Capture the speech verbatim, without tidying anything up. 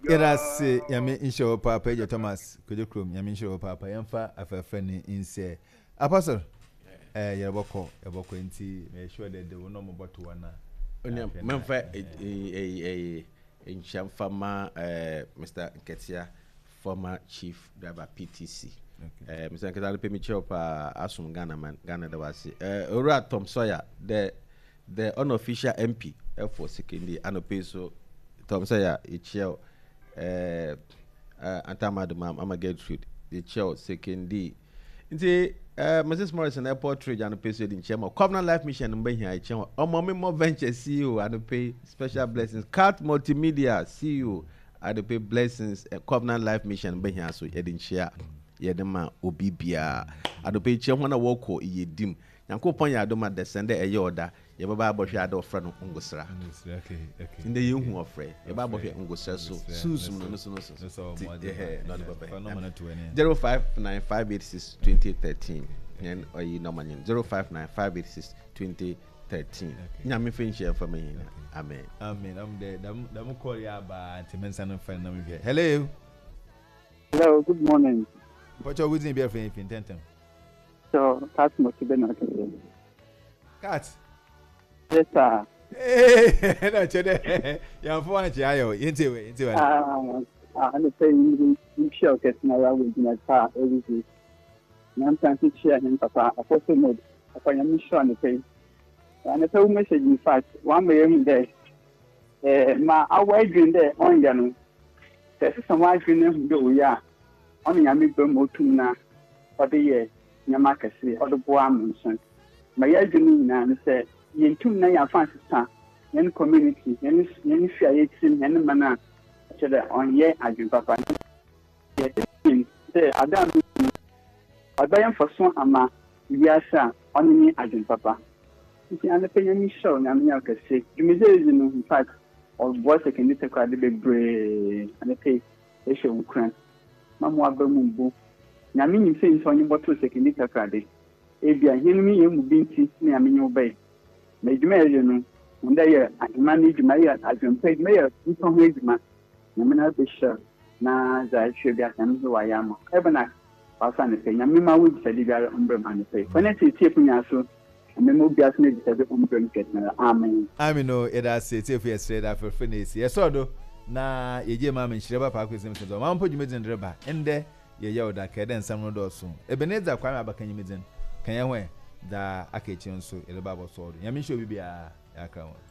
Erase yame insho papa ejo Thomas kojo krom yame insho papa yemfa afefe ni inse apostle eh yeboko yeboko enti me sure that they will not mo boto wana onya memfa eh eh inshamfama eh Mister Nketia former chief driver P T C eh Mister Nketia pe mi cheopa asum Ghana man Ghana da wasi eh Ora Tom Sawyer the the unofficial M P for secondary anopeso Tom Sawyer e chair eh Antamadu mam ama Gertrude the chair secondary nti eh Missus Morrison airport trade anopeso di chair Covenant Life Mission mba hia e chair omo more venture C E O anope special blessings Cat Multimedia C E O anope blessings uh, Covenant Life Mission mba hia so ye di chair ye de ma obi bia anope chair ho na woko ye dim Yankopon ya adoma descend e ye oda ye baba abohwe ada ofra no ngosra okay okay inde ye hu ofra ye baba abohwe ngosra so susum no so no so eh no baba zero five nine five eight six two zero one three yen oyi number zero five nine five eight six two zero one three nyame fenche fa me amen amen am de dam dam call ya ba antimensa no fa na me hwe hello hello good morning what you within be friend in tentem so cat mo ti be na cat yes sir eh na chede ya fo an chi ayo yente we yente we ah ah no pay you sure get na ya we na ta everything nam tan ti share him papa apostle mode papa ya mi sure no pay and the message in fact one may him there eh ma awa dream there on ya no there is some dream do ya on ya mi be motum na for the year nyama kase odobo amunson ma ya dream na no say yentum na ya fancy sta yen community yen yen fia yetim yen mana chede on ye adwin papa ye tin say adam obayan foso ama wiasa on ni adwin papa nti ane pe yen show na me ya kase dumizezi no in fact or voice can be take kwade bebre ane pe e show ukran mamu abamu mbo na me nim say so onye bottle second take kwade e bia henu mi yemu binti na me nyu bai me djuma ye no nda ye manage my adwin page me ye nso ho edjuma na me na be sure na za hwe bia kan zo wa ya mo ebe na pasa ne pe nyame ma wo disadi bia ombre ma ne pe when it tie punya so me mo bia so ne disadi ombre nke na amen amen no it has say tie fu yesterday that for finish ye so do na ye je ma me nhire ba pa kwesem so ma mpo djuma din dreba ende ye ye oda ka den sam no do so ebeneza kwa me abakan yimedin kan ye hwe da aka echi nso ele ba bo so do nyame hwe bibia ya ka won